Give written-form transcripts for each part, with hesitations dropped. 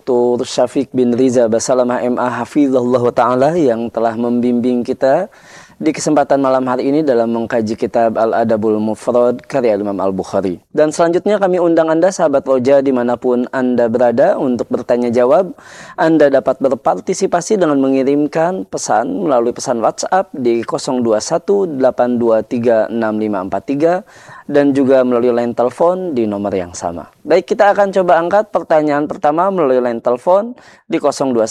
Dr. Syafiq bin Riza Basalamah MA Hafizahullah Ta'ala yang telah membimbing kita di kesempatan malam hari ini dalam mengkaji kitab Al-Adabul Mufrad karya Imam Al-Bukhari. Dan selanjutnya kami undang Anda sahabat Roja dimanapun Anda berada untuk bertanya jawab. Anda dapat berpartisipasi dengan mengirimkan pesan melalui pesan WhatsApp di 0218236543 dan juga melalui line telepon di nomor yang sama. Baik, kita akan coba angkat pertanyaan pertama melalui line telepon di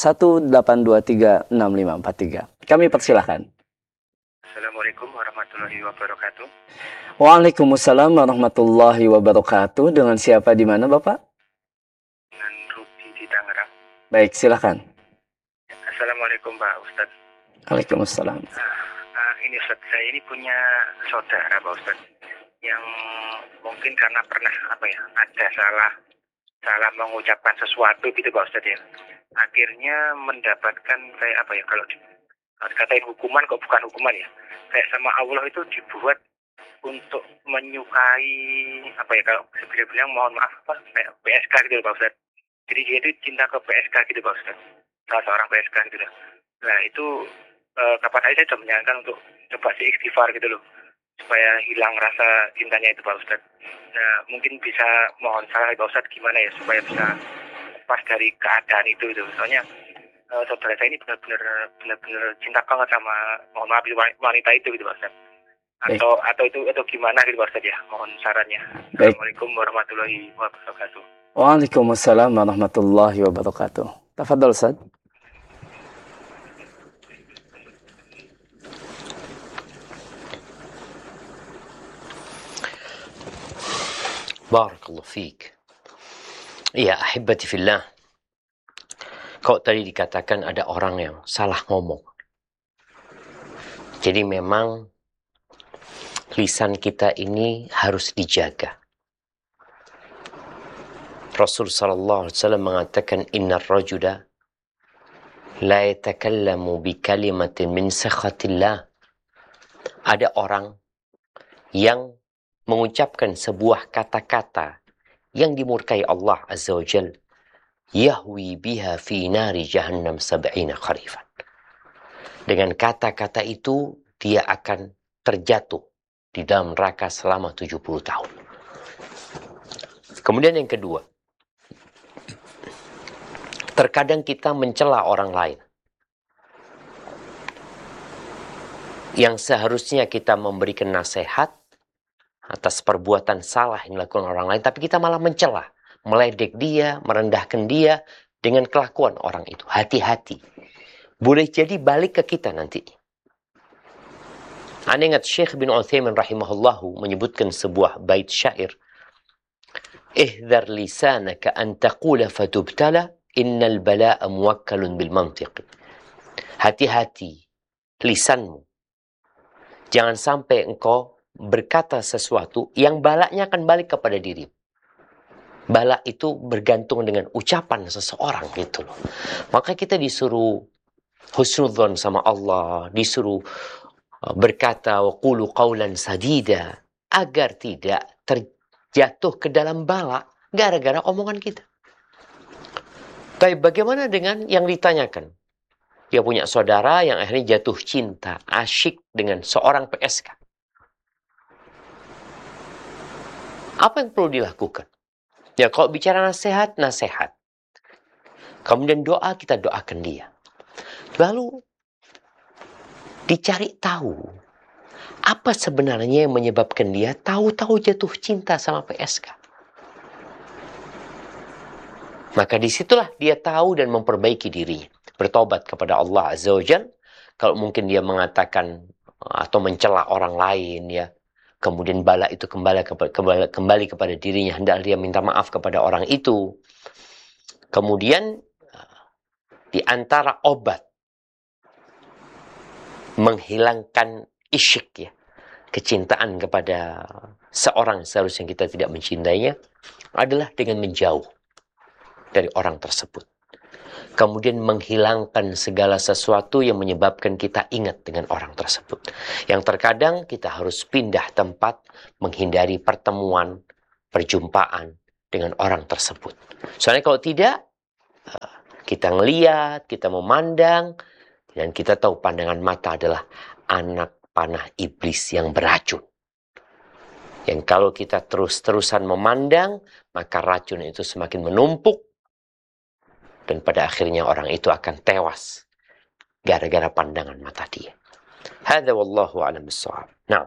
0218236543. Kami persilahkan. Assalamualaikum warahmatullahi wabarakatuh. Waalaikumsalam warahmatullahi wabarakatuh. Dengan siapa di mana, Bapak? Dengan Ruby di Tangerang. Baik, silakan. Assalamualaikum Pak Ustadz. Waalaikumsalam. Ini Ustadz, saya ini punya saudara Pak Ustadz yang mungkin karena pernah ada salah mengucapkan sesuatu gitu Pak Ustadz ya. Akhirnya mendapatkan kalau dikatain hukuman kok bukan hukuman ya. Kayak sama Allah itu dibuat untuk menyukai kalau saya bilang mohon maaf kayak PSK gitu Pak Ustadz. Jadi dia itu cinta ke PSK gitu Pak Ustadz. Salah seorang PSK gitu lah. Nah itu kapan saya sudah menyarankan untuk coba istighfar gitu loh. Supaya hilang rasa cintanya itu Pak Ustadz. Nah mungkin bisa mohon saran Pak Ustadz gimana ya supaya bisa lepas dari keadaan itu. Soalnya saudara saya ini benar-benar cinta banget sama mohon maaf wanita itu gitu Pak Ustadz. Atau gimana gitu Pak Ustadz ya, mohon sarannya. Assalamualaikum warahmatullahi wabarakatuh. Waalaikumsalam warahmatullahi wabarakatuh. Tafadhol Ustaz. Barakallahu fiik. Ya, ahibati fillah. Kau tadi dikatakan ada orang yang salah ngomong. Jadi memang lisan kita ini harus dijaga. Rasul sallallahu alaihi wasallam mengatakan innar rajula la yatakallamu bi kalimatin min sakhatillah. Ada orang yang mengucapkan sebuah kata-kata yang dimurkai Allah azza wa jalla. Yahwi biha fi nari jahannam sab'ina kharifan. Dengan kata-kata itu dia akan terjatuh di dalam neraka selama 70 tahun. Kemudian yang kedua, terkadang kita mencela orang lain. Yang seharusnya kita memberikan nasihat atas perbuatan salah yang dilakukan orang lain, tapi kita malah mencela, meledek dia, merendahkan dia dengan kelakuan orang itu. Hati-hati. Boleh jadi balik ke kita nanti. Anda ingat Syekh bin Utsaimin rahimahullahu menyebutkan sebuah bait syair. Ihdhar lisanaka an taqula fatubtala innal bala'a muwakkalun bil mantiq. Hati-hati lisanmu. Jangan sampai engkau berkata sesuatu yang balanya akan balik kepada dirimu. Bala itu bergantung dengan ucapan seseorang gitu loh. Maka kita disuruh husnudzon sama Allah, disuruh berkata wa qulu qawlan sadida agar tidak terjatuh ke dalam bala gara-gara omongan kita. Tapi bagaimana dengan yang ditanyakan? Dia punya saudara yang akhirnya jatuh cinta, asyik dengan seorang PSK. Apa yang perlu dilakukan? Ya, kalau bicara nasihat, nasihat. Kemudian doa, kita doakan dia. Lalu, dicari tahu. Apa sebenarnya yang menyebabkan dia tahu-tahu jatuh cinta sama PSK? Maka disitulah dia tahu dan memperbaiki dirinya. Bertobat kepada Allah Azza wa Jalla. Kalau mungkin dia mengatakan atau mencela orang lain, ya. Kemudian bala itu kembali kepada dirinya. Hendak dia minta maaf kepada orang itu. Kemudian di antara obat menghilangkan isyik, ya, kecintaan kepada seorang seharusnya kita tidak mencintainya adalah dengan menjauh dari orang tersebut. Kemudian menghilangkan segala sesuatu yang menyebabkan kita ingat dengan orang tersebut. Yang terkadang kita harus pindah tempat, menghindari pertemuan, perjumpaan dengan orang tersebut. Soalnya kalau tidak, Kita ngeliat, kita memandang, dan kita tahu pandangan mata adalah anak panah iblis yang beracun. Yang kalau kita terus-terusan memandang, maka racun itu semakin menumpuk, dan pada akhirnya orang itu akan tewas gara-gara pandangan mata dia. Hadza wallahu a'lam bissawab. Nah,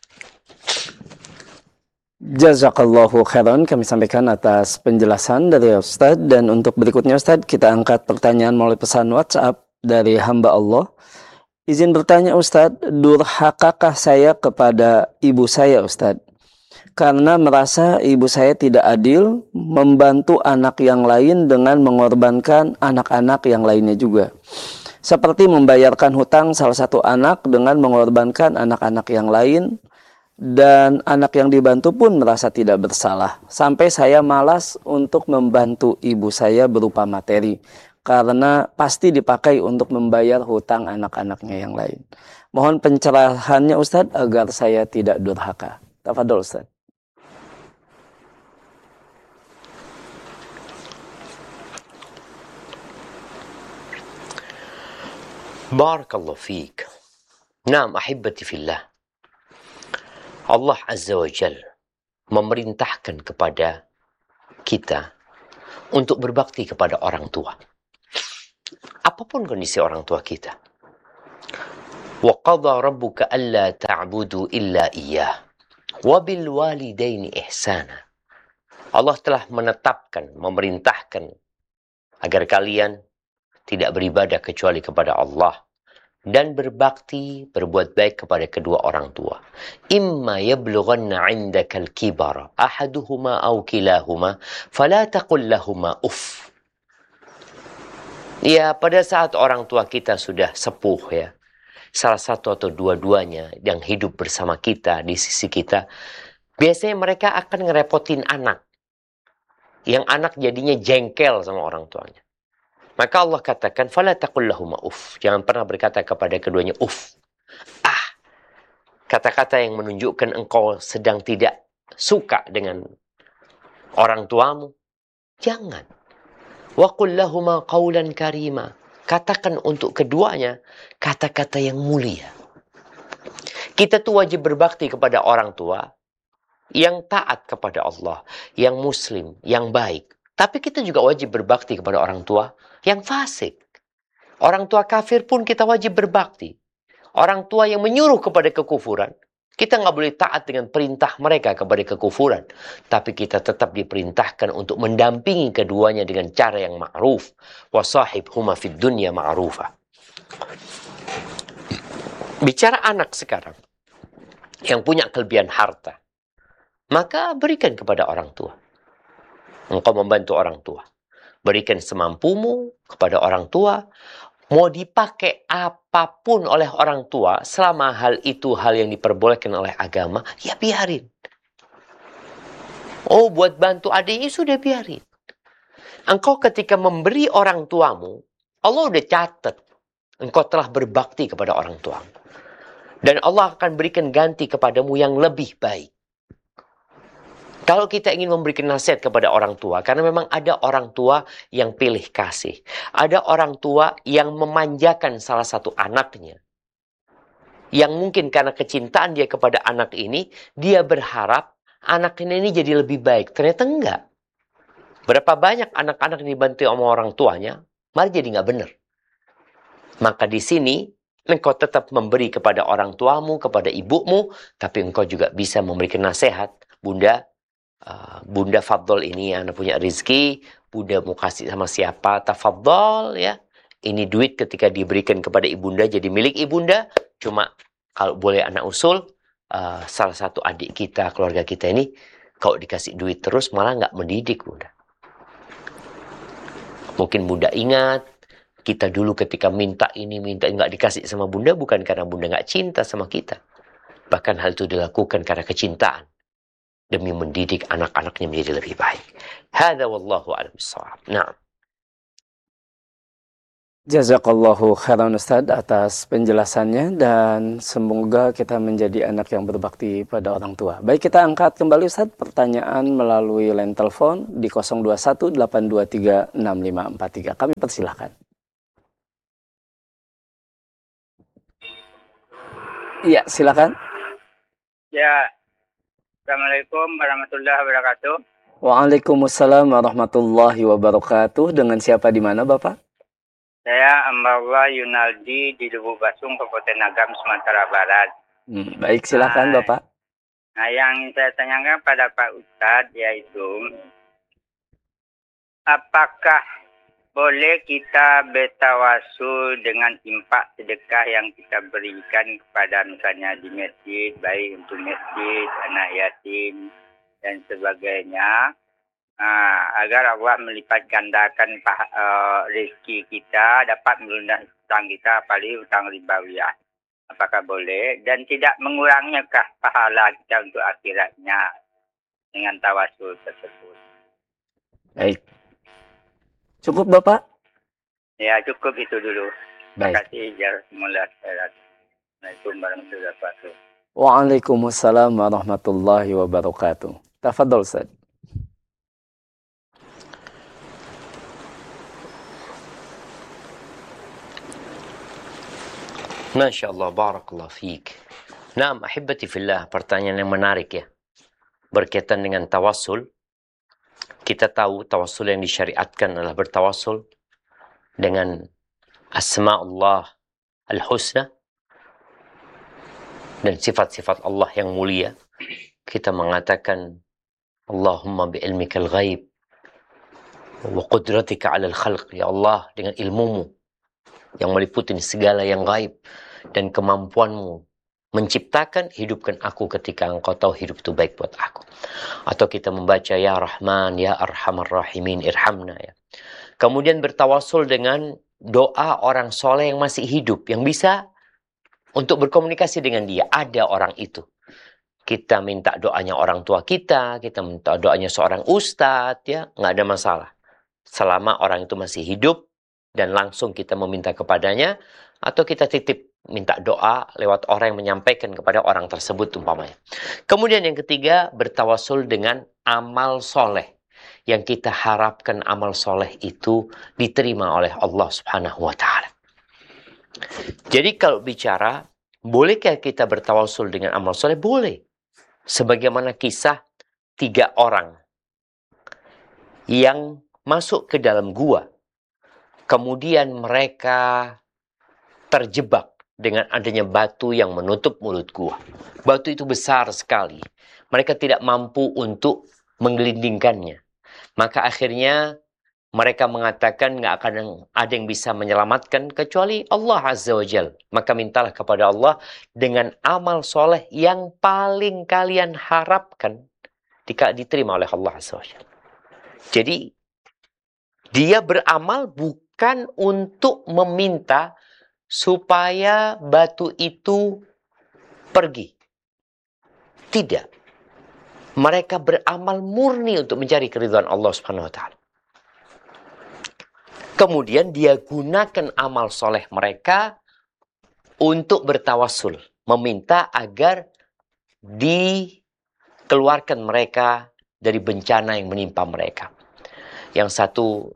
Jazakallahu khairan, kami sampaikan atas penjelasan dari Ustadz. Dan untuk berikutnya Ustadz, kita angkat pertanyaan melalui pesan WhatsApp dari hamba Allah. Izin bertanya Ustadz, durhakakah saya kepada ibu saya Ustadz? Karena merasa ibu saya tidak adil membantu anak yang lain dengan mengorbankan anak-anak yang lainnya juga. Seperti membayarkan hutang salah satu anak dengan mengorbankan anak-anak yang lain. Dan anak yang dibantu pun merasa tidak bersalah. Sampai saya malas untuk membantu ibu saya berupa materi. Karena pasti dipakai untuk membayar hutang anak-anaknya yang lain. Mohon pencerahannya Ustadz agar saya tidak durhaka. Tafadhol Ustadz. barakallahu fiik. Naam ahibati fillah. Allah Azza wa Jal memerintahkan kepada kita untuk berbakti kepada orang tua. Apapun kondisi orang tua kita. Wa qadha rabbuka alla ta'budu illa iyyah wa bil walidaini ihsana. Allah telah menetapkan, memerintahkan agar kalian tidak beribadah kecuali kepada Allah dan berbakti, berbuat baik kepada kedua orang tua. Imma yablughanna 'indakal kibara ahaduhuma aw kilahuma fala taqul lahumā uff. Ya, pada saat orang tua kita sudah sepuh ya, salah satu atau dua-duanya yang hidup bersama kita di sisi kita, biasanya mereka akan ngerepotin anak. Yang anak jadinya jengkel sama orang tuanya. Maka Allah katakan, fala taqul lahumā uff. Jangan pernah berkata kepada keduanya uff. Kata-kata yang menunjukkan engkau sedang tidak suka dengan orang tuamu. Jangan. Wa qul lahumā qawlan karīmā. Katakan untuk keduanya kata-kata yang mulia. Kita tuh wajib berbakti kepada orang tua yang taat kepada Allah, yang muslim, yang baik. Tapi kita juga wajib berbakti kepada orang tua yang fasik. Orang tua kafir pun kita wajib berbakti. Orang tua yang menyuruh kepada kekufuran, kita nggak boleh taat dengan perintah mereka kepada kekufuran. Tapi kita tetap diperintahkan untuk mendampingi keduanya dengan cara yang ma'ruf. Wasahibhuma fid dunya ma'rufa. Bicara anak sekarang yang punya kelebihan harta, maka berikan kepada orang tua. Engkau membantu orang tua. Berikan semampumu kepada orang tua. Mau dipakai apapun oleh orang tua, selama hal itu hal yang diperbolehkan oleh agama, ya biarin. Oh, buat bantu adiknya sudah biarin. Engkau ketika memberi orang tuamu, Allah udah catat. Engkau telah berbakti kepada orang tuamu. Dan Allah akan berikan ganti kepadamu yang lebih baik. Kalau kita ingin memberikan nasihat kepada orang tua, karena memang ada orang tua yang pilih kasih. Ada orang tua yang memanjakan salah satu anaknya. Yang mungkin karena kecintaan dia kepada anak ini, dia berharap anak ini jadi lebih baik. Ternyata enggak. Berapa banyak anak-anak yang dibantu sama orang tuanya, malah jadi nggak benar. Maka di sini, engkau tetap memberi kepada orang tuamu, kepada ibumu, tapi engkau juga bisa memberikan nasihat. Bunda Fadl ini anak punya rezeki, Bunda mau kasih sama siapa, tafadhol ya. Ini duit ketika diberikan kepada ibunda jadi milik ibunda. Cuma kalau boleh anak usul, salah satu adik kita, keluarga kita ini, kalau dikasih duit terus malah nggak mendidik Bunda. Mungkin Bunda ingat, kita dulu ketika minta ini, minta nggak dikasih sama Bunda, bukan karena Bunda nggak cinta sama kita. Bahkan hal itu dilakukan karena kecintaan. Demi mendidik anak-anaknya menjadi lebih baik. Hadza wallahu a'lam bissawab. Nah. Jazakallahu khairan Ustadz atas penjelasannya dan semoga kita menjadi anak yang berbakti pada orang tua. Baik, kita angkat kembali Ustadz pertanyaan melalui line telepon di 0218236543. Kami persilahkan. Iya, silakan. Ya, Assalamualaikum warahmatullahi wabarakatuh. Waalaikumsalam warahmatullahi wabarakatuh. Dengan siapa di mana Bapak? Saya Ambarullah Yunaldi di Lubuk Basung, Kabupaten Agam, Sumatera Barat. Baik, silakan Bapak. Nah, yang saya tanyakan pada Pak Ustadz yaitu, apakah boleh kita bertawasul dengan infak sedekah yang kita berikan kepada misalnya di masjid, baik untuk masjid, anak yatim, dan sebagainya, agar Allah melipat gandakan rezeki kita, dapat melunasi hutang kita, apalagi hutang ribawiyah. Apakah boleh? Dan tidak mengurangiakah pahala kita untuk akhiratnya dengan tawasul tersebut? Baik. Cukup Bapak? Ya, cukup itu dulu. Terima Baik. kasih. Assalamualaikum warahmatullahi wabarakatuh. Waalaikumsalam warahmatullahi wabarakatuh. Tafadhol Ustaz. Masya Allah, barakallah fiik. Naam, ahibati fillah, pertanyaan yang menarik ya. Berkaitan dengan tawassul, kita tahu tawassul yang disyariatkan adalah bertawassul dengan asma Allah al-husna dan sifat-sifat Allah yang mulia. Kita mengatakan Allahumma bi'ilmikal ghaib wa qudratika 'alal khalq, ya Allah, dengan ilmumu yang meliputi segala yang gaib dan kemampuanmu menciptakan, hidupkan aku ketika engkau tahu hidup itu baik buat aku. Atau kita membaca ya Rahman, ya Arhamar Rahimin, irhamna ya. Kemudian bertawasul dengan doa orang soleh yang masih hidup, yang bisa untuk berkomunikasi dengan dia. Ada orang itu. Kita minta doanya orang tua kita minta doanya seorang ustadz, ya, nggak ada masalah. Selama orang itu masih hidup dan langsung kita meminta kepadanya, atau kita titip minta doa lewat orang yang menyampaikan kepada orang tersebut umpamanya. Kemudian yang ketiga, bertawasul dengan amal soleh. Yang kita harapkan amal soleh itu diterima oleh Allah Subhanahu wa ta'ala. Jadi kalau bicara, bolehkah kita bertawasul dengan amal soleh? Boleh. Sebagaimana kisah 3 orang yang masuk ke dalam gua. Kemudian mereka terjebak dengan adanya batu yang menutup mulut gua. Batu itu besar sekali. Mereka tidak mampu untuk menggelindingkannya. Maka akhirnya mereka mengatakan nggak akan ada yang bisa menyelamatkan kecuali Allah Azza wa Jal. Maka mintalah kepada Allah dengan amal soleh yang paling kalian harapkan diterima oleh Allah Azza wa Jal. Jadi dia beramal bukan untuk meminta supaya batu itu pergi. Tidak. Mereka beramal murni untuk mencari keridhaan Allah Subhanahu wa ta'ala. Kemudian dia gunakan amal soleh mereka untuk bertawassul, meminta agar dikeluarkan mereka dari bencana yang menimpa mereka. Yang satu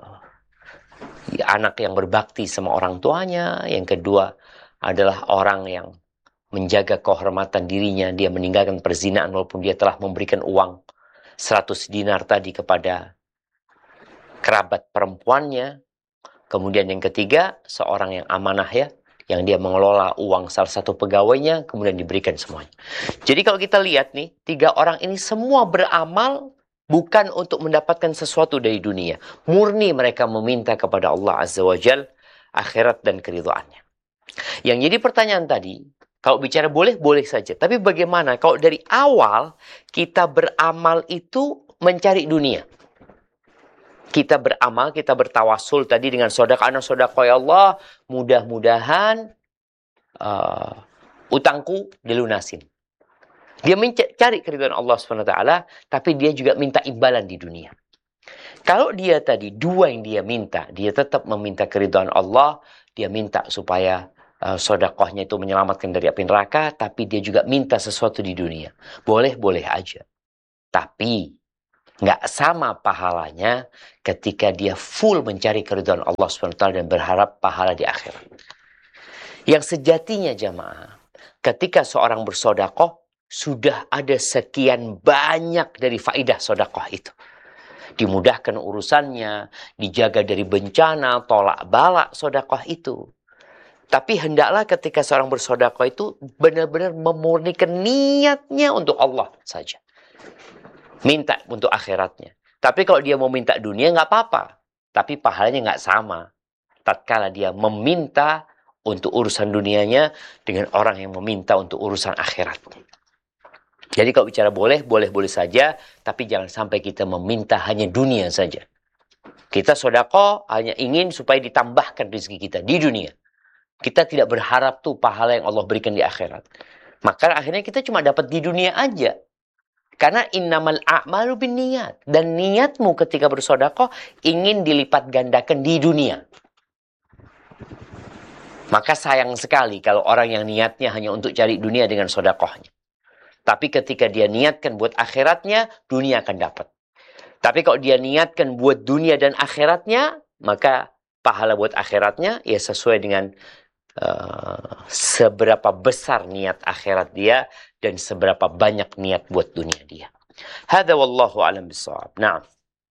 anak yang berbakti sama orang tuanya, yang kedua adalah orang yang menjaga kehormatan dirinya, dia meninggalkan perzinaan walaupun dia telah memberikan uang 100 dinar tadi kepada kerabat perempuannya. Kemudian yang ketiga, seorang yang amanah ya, yang dia mengelola uang salah satu pegawainya, kemudian diberikan semuanya. Jadi kalau kita lihat nih, 3 orang ini semua beramal bukan untuk mendapatkan sesuatu dari dunia. Murni mereka meminta kepada Allah Azza wa Jal akhirat dan keridhaannya. Yang jadi pertanyaan tadi, kalau bicara boleh, boleh saja. Tapi bagaimana kalau dari awal kita beramal itu mencari dunia? Kita beramal, kita bertawasul tadi dengan sodaqah ya Allah, mudah-mudahan utangku dilunasin. Dia mencari keridhaan Allah SWT, tapi dia juga minta imbalan di dunia. Kalau dia tadi dua yang dia minta, dia tetap meminta keridhaan Allah, dia minta supaya sodakohnya itu menyelamatkan dari api neraka, tapi dia juga minta sesuatu di dunia. Boleh-boleh aja. Tapi nggak sama pahalanya ketika dia full mencari keridhaan Allah SWT dan berharap pahala di akhirat. Yang sejatinya jamaah, ketika seorang bersodakoh, sudah ada sekian banyak dari faidah sodakoh itu. Dimudahkan urusannya, dijaga dari bencana, tolak balak sodakoh itu. Tapi hendaklah ketika seorang bersodakoh itu benar-benar memurnikan niatnya untuk Allah saja. Minta untuk akhiratnya. Tapi kalau dia mau minta dunia nggak apa-apa. Tapi pahalanya nggak sama. Tatkala dia meminta untuk urusan dunianya dengan orang yang meminta untuk urusan akhiratnya. Jadi kalau bicara boleh saja. Tapi jangan sampai kita meminta hanya dunia saja. Kita sodakoh hanya ingin supaya ditambahkan rezeki kita di dunia. Kita tidak berharap tuh pahala yang Allah berikan di akhirat. Maka akhirnya kita cuma dapat di dunia aja. Karena innamal a'malu binniyat. Dan niatmu ketika bersodakoh ingin dilipat gandakan di dunia. Maka sayang sekali kalau orang yang niatnya hanya untuk cari dunia dengan sodakohnya. Tapi ketika dia niatkan buat akhiratnya, dunia akan dapat. Tapi kalau dia niatkan buat dunia dan akhiratnya, maka pahala buat akhiratnya ya sesuai dengan seberapa besar niat akhirat dia dan seberapa banyak niat buat dunia dia. Hadza wallahu a'lam bissawab. Naam.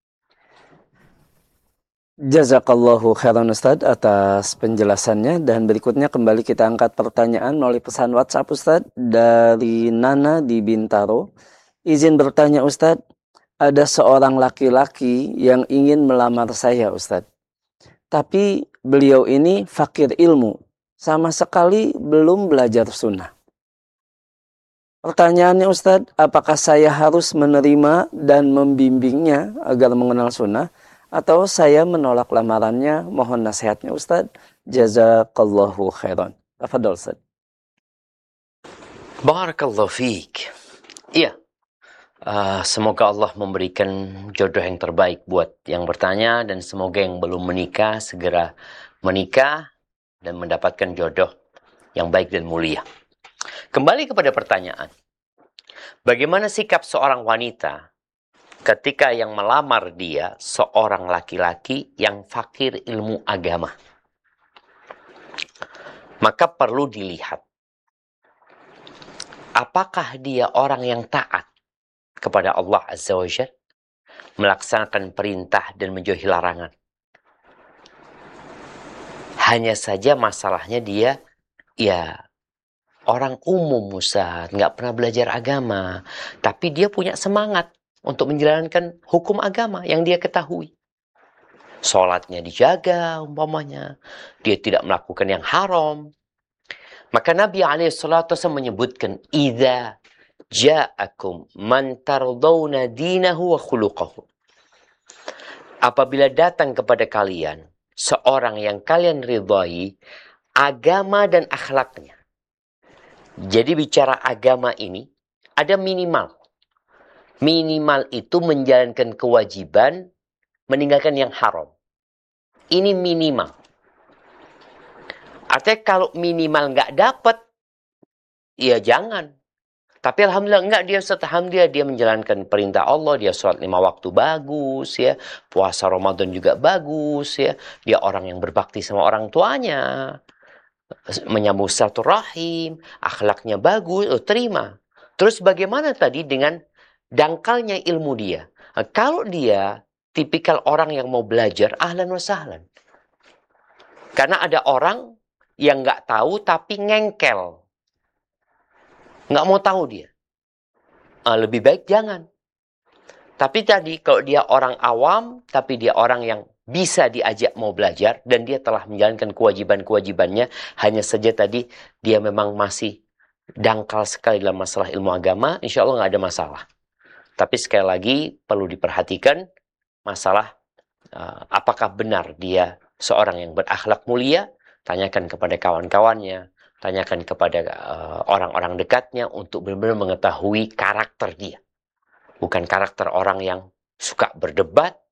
Jazakallahu khairan Ustadz atas penjelasannya, dan berikutnya kembali kita angkat pertanyaan melalui pesan WhatsApp Ustadz dari Nana di Bintaro. Izin bertanya Ustadz, ada seorang laki-laki yang ingin melamar saya Ustadz. Tapi beliau ini fakir ilmu, sama sekali belum belajar sunnah. Pertanyaannya Ustadz, apakah saya harus menerima dan membimbingnya agar mengenal sunnah? Atau saya menolak lamarannya? Mohon nasihatnya Ustadz. Jazakallahu khairan. Tafadhol Ustadz. Barakallahu fiik. Iya. Semoga Allah memberikan jodoh yang terbaik buat yang bertanya. Dan semoga yang belum menikah segera menikah dan mendapatkan jodoh yang baik dan mulia. Kembali kepada pertanyaan. Bagaimana sikap seorang wanita ketika yang melamar dia seorang laki-laki yang fakir ilmu agama? Maka perlu dilihat. Apakah dia orang yang taat kepada Allah Azza wa Jalla, melaksanakan perintah dan menjauhi larangan? Hanya saja masalahnya dia ya orang umum Ustaz, nggak pernah belajar agama, tapi dia punya semangat untuk menjalankan hukum agama yang dia ketahui. Sholatnya dijaga umpamanya, dia tidak melakukan yang haram. Maka Nabi SAW menyebutkan, "Idza ja'akum man tardawna dinahu wa khuluquhu." Apabila datang kepada kalian seorang yang kalian ridhai agama dan akhlaknya. Jadi bicara agama ini ada minimal. Minimal itu menjalankan kewajiban, meninggalkan yang haram. Ini minimal. Artinya kalau minimal nggak dapat, ya jangan. Tapi alhamdulillah enggak, alhamdulillah dia menjalankan perintah Allah, dia sholat 5 waktu bagus ya, puasa Ramadan juga bagus ya, dia orang yang berbakti sama orang tuanya, menyambung silaturahim, akhlaknya bagus, terima. Terus bagaimana tadi dengan dangkalnya ilmu dia? Nah, kalau dia tipikal orang yang mau belajar, ahlan wa sahlan. Karena ada orang yang nggak tahu tapi ngengkel. Nggak mau tahu dia. Lebih baik jangan. Tapi tadi kalau dia orang awam, tapi dia orang yang bisa diajak mau belajar, dan dia telah menjalankan kewajiban-kewajibannya, hanya saja tadi dia memang masih dangkal sekali dalam masalah ilmu agama, insya Allah nggak ada masalah. Tapi sekali lagi perlu diperhatikan masalah apakah benar dia seorang yang berakhlak mulia. Tanyakan kepada kawan-kawannya, tanyakan kepada orang-orang dekatnya untuk benar-benar mengetahui karakter dia. Bukan karakter orang yang suka berdebat,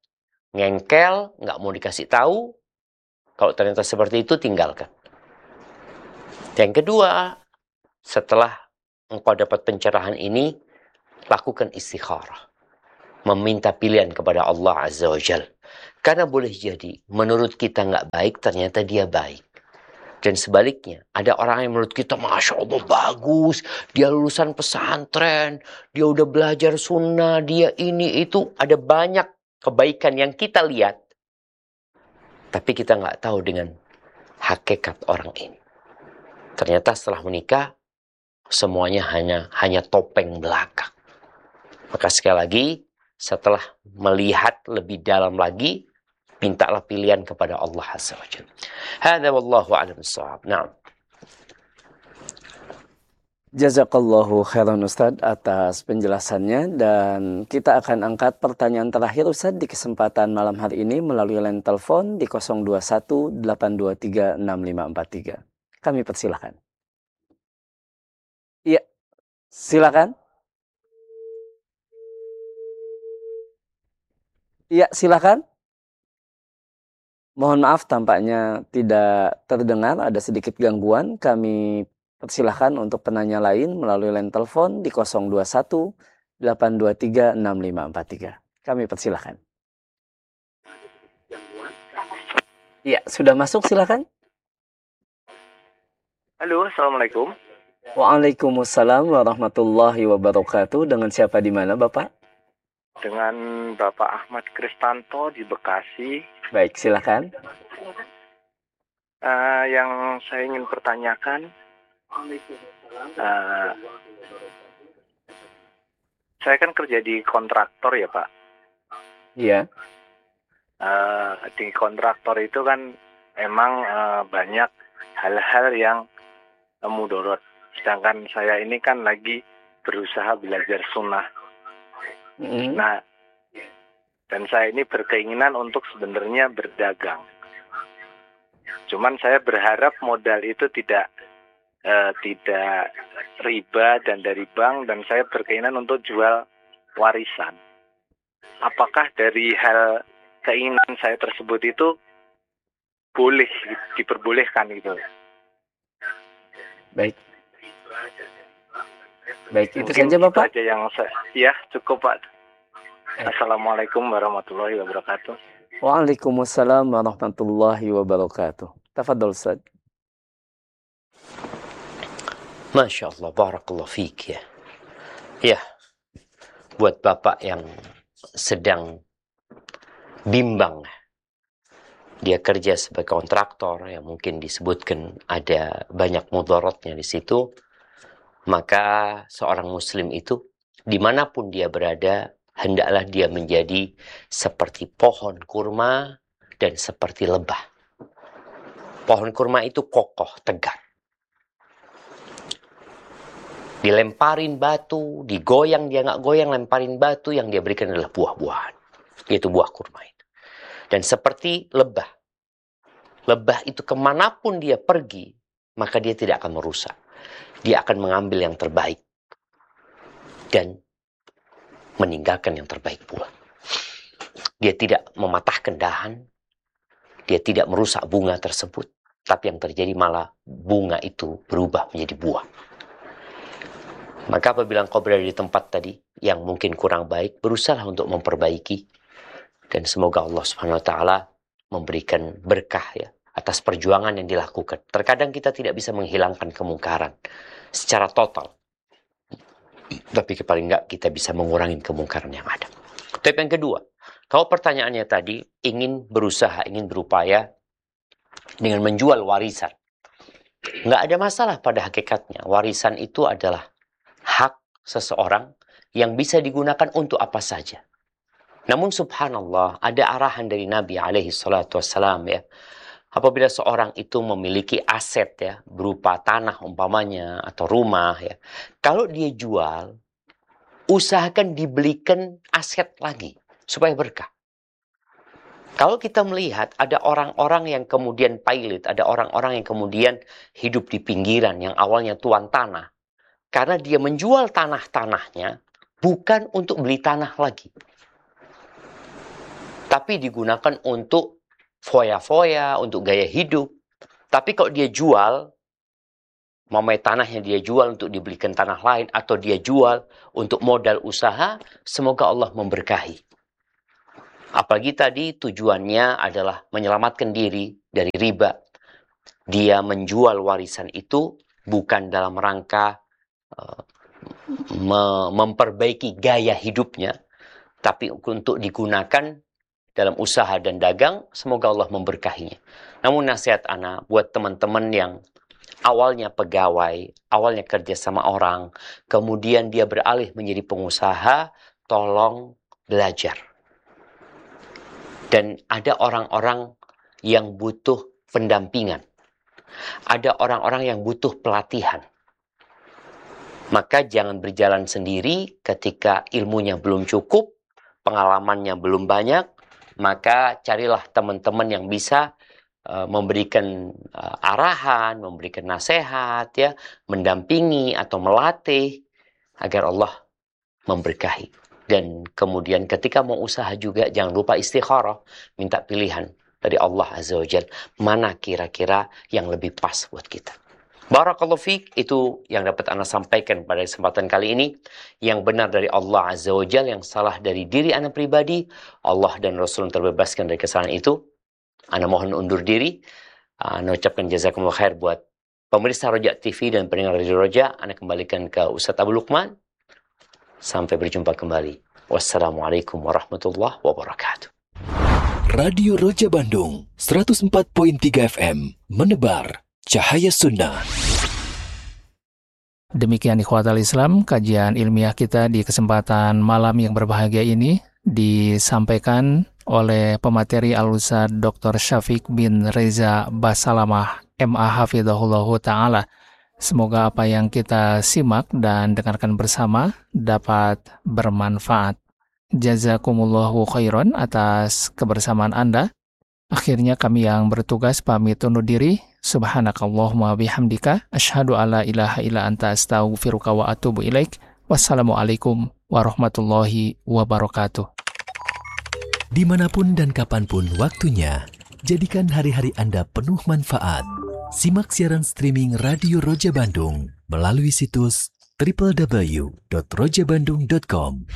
ngengkel, nggak mau dikasih tahu. Kalau ternyata seperti itu, tinggalkan. Yang kedua, setelah engkau dapat pencerahan ini, lakukan istikharah. Meminta pilihan kepada Allah Azza wa Jal. Karena boleh jadi, menurut kita nggak baik, ternyata dia baik. Dan sebaliknya, ada orang yang menurut kita, Masya Allah bagus, dia lulusan pesantren, dia udah belajar sunnah, dia ini, itu. Ada banyak kebaikan yang kita lihat. Tapi kita nggak tahu dengan hakikat orang ini. Ternyata setelah menikah, semuanya hanya topeng belaka. Maka sekali lagi, setelah melihat lebih dalam lagi, mintalah pilihan kepada Allah Azza wa Jalla. Hadza wallahu a'lam bissawab. Na'am. Jazakallahu khairan Ustaz atas penjelasannya, dan kita akan angkat pertanyaan terakhir Ustaz di kesempatan malam hari ini melalui line telepon di 021 823 6543. Kami persilahkan. Iya, silakan. Iya, silakan. Mohon maaf, tampaknya tidak terdengar, ada sedikit gangguan. Kami persilahkan untuk penanya lain melalui line telepon di 021 823 6543. Kami persilahkan. Iya, sudah masuk, silakan. Halo, Assalamualaikum. Waalaikumsalam warahmatullahi wabarakatuh. Dengan siapa di mana, Bapak? Dengan Bapak Ahmad Kristanto di Bekasi. Baik, silakan. Yang saya ingin pertanyakan, saya kan kerja di kontraktor ya, Pak. Iya. Di kontraktor itu kan emang banyak hal-hal yang mudorot. Sedangkan saya ini kan lagi berusaha belajar sunnah. Nah, dan saya ini berkeinginan untuk sebenarnya berdagang. Cuman saya berharap modal itu tidak riba dan dari bank, dan saya berkeinginan untuk jual warisan. Apakah dari hal keinginan saya tersebut itu boleh diperbolehkan gitu? Baik. Baik, itu Mungkin saja Bapak. Itu aja yang ya cukup Pak. Assalamualaikum warahmatullahi wabarakatuh. Waalaikumsalam warahmatullahi wabarakatuh. Tafadhol Ustaz. Masya Allah, barakallah fiik ya. Ya, buat Bapak yang sedang bimbang, dia kerja sebagai kontraktor yang mungkin disebutkan ada banyak mudaratnya di situ, maka seorang muslim itu dimanapun dia berada, hendaklah dia menjadi seperti pohon kurma dan seperti lebah. Pohon kurma itu kokoh, tegar. Dilemparin batu, digoyang, dia nggak goyang, lemparin batu, yang dia berikan adalah buah-buahan. Yaitu buah kurma itu. Dan seperti lebah. Lebah itu kemanapun dia pergi, maka dia tidak akan merusak. Dia akan mengambil yang terbaik. Dan meninggalkan yang terbaik pula. Dia tidak mematahkan dahan. Dia tidak merusak bunga tersebut. Tapi yang terjadi malah bunga itu berubah menjadi buah. Maka apabila engkau berada di tempat tadi yang mungkin kurang baik, berusaha untuk memperbaiki. Dan semoga Allah Subhanahu wa Ta'ala memberikan berkah ya atas perjuangan yang dilakukan. Terkadang kita tidak bisa menghilangkan kemungkaran secara total. Tapi paling enggak kita bisa mengurangi kemungkaran yang ada. Tapi yang kedua, kalau pertanyaannya tadi ingin berusaha, ingin berupaya dengan menjual warisan. Enggak ada masalah pada hakikatnya. Warisan itu adalah hak seseorang yang bisa digunakan untuk apa saja. Namun subhanallah, ada arahan dari Nabi alaihi salatu wassalam ya. Apabila seorang itu memiliki aset ya, berupa tanah umpamanya atau rumah ya. Kalau dia jual, usahakan dibelikan aset lagi supaya berkah. Kalau kita melihat ada orang-orang yang kemudian pailit, ada orang-orang yang kemudian hidup di pinggiran yang awalnya tuan tanah. Karena dia menjual tanah-tanahnya bukan untuk beli tanah lagi. tapi digunakan untuk foya-foya, untuk gaya hidup. Tapi kalau dia jual, tanahnya dia jual untuk dibelikan tanah lain, atau dia jual untuk modal usaha, semoga Allah memberkahi. Apalagi tadi tujuannya adalah menyelamatkan diri dari riba. Dia menjual warisan itu bukan dalam rangka memperbaiki gaya hidupnya, tapi untuk digunakan dalam usaha dan dagang, semoga Allah memberkahinya. Namun nasihat ana buat teman-teman yang awalnya pegawai, awalnya kerja sama orang, kemudian dia beralih menjadi pengusaha, tolong belajar. Dan ada orang-orang yang butuh pendampingan. Ada orang-orang yang butuh pelatihan. Maka jangan berjalan sendiri ketika ilmunya belum cukup, pengalamannya belum banyak, maka carilah teman-teman yang bisa memberikan arahan, memberikan nasihat, ya, mendampingi atau melatih agar Allah memberkahi. Dan kemudian ketika mau usaha juga jangan lupa istikharah, minta pilihan dari Allah Azza wa Jalla, mana kira-kira yang lebih pas buat kita. Barakallahu fiik, itu yang dapat Anda sampaikan pada kesempatan kali ini. Yang benar dari Allah Azza wa Jalla, yang salah dari diri Anda pribadi. Allah dan Rasul terbebaskan dari kesalahan itu. Anda mohon undur diri. Anda ucapkan jazakumullah khair buat pemirsa Roja TV dan pendengar Radio Roja. Anda kembalikan ke Ustaz Abu Lukman. Sampai berjumpa kembali. Wassalamualaikum warahmatullahi wabarakatuh. Radio Roja Bandung 104.3 FM menebar cahaya sunnah. Demikian ikhwatal Islam, kajian ilmiah kita di kesempatan malam yang berbahagia ini disampaikan oleh pemateri Al-Ustaz Dr. Syafiq bin Reza Basalamah MA Hafidhahullahu Ta'ala. Semoga apa yang kita simak dan dengarkan bersama dapat bermanfaat. Jazakumullahu khairan atas kebersamaan Anda. Akhirnya kami yang bertugas pamit undur diri. Subhanakallahumma bihamdika asyhadu alla ilaha illa anta astaghfiruka wa atubu ilaik. Wassalamualaikum warahmatullahi wabarakatuh. Dimanapun dan kapanpun waktunya, jadikan hari-hari Anda penuh manfaat. Simak siaran streaming Radio Roja Bandung melalui situs www.rojabandung.com.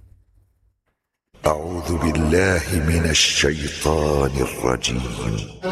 أعوذ بالله من الشيطان الرجيم